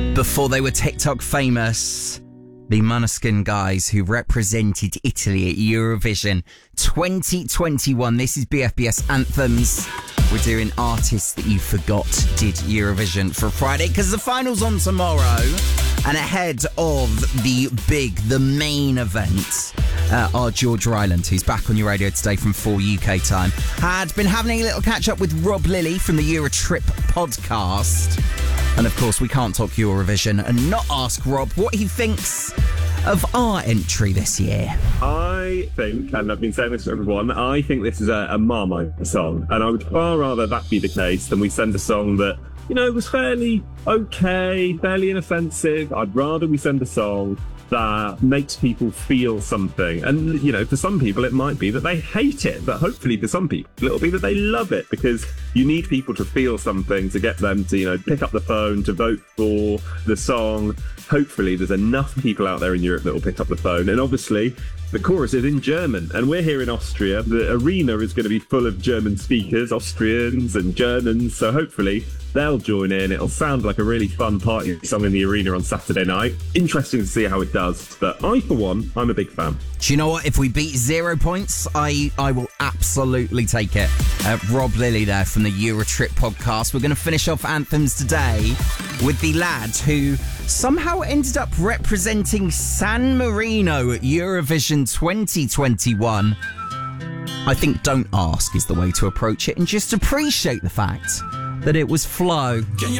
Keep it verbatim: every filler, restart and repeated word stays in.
Before they were TikTok famous, the Måneskin guys who represented Italy at Eurovision twenty twenty-one. This is B F B S Anthems. We're doing artists that you forgot did Eurovision for Friday because the final's on tomorrow. And ahead of the big, the main event, uh, are George Ryland, who's back on your radio today from four U K time, had been having a little catch up with Rob Lilly from the Eurotrip podcast. And of course, we can't talk Eurovision and not ask Rob what he thinks of our entry this year. I think, and I've been saying this to everyone, I think this is a, a Marmite song. And I would far rather that be the case than we send a song that, you know, was fairly okay, fairly inoffensive. I'd rather we send a song that makes people feel something. And, you know, for some people it might be that they hate it, but hopefully for some people it'll be that they love it, because you need people to feel something to get them to, you know, pick up the phone, to vote for the song. Hopefully there's enough people out there in Europe that will pick up the phone. And obviously the chorus is in German, and we're here in Austria. The arena is going to be full of German speakers, Austrians and Germans, so hopefully they'll join in. It'll sound like a really fun party song in the arena on Saturday night. Interesting to see how it does, but I, for one, I'm a big fan. Do you know what? If we beat zero points, I, I will absolutely take it. Uh, Rob Lilly there from the Eurotrip podcast. We're going to finish off Anthems today with the lad who somehow ended up representing San Marino at Eurovision twenty twenty-one. I think don't ask is the way to approach it, and just appreciate the fact that it was Flo.